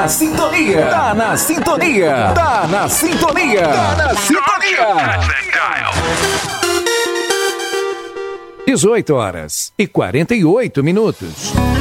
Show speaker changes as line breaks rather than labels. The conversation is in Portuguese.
na sintonia. Tá na sintonia. Tá na sintonia. Tá na sintonia. 18 horas e 48 minutos.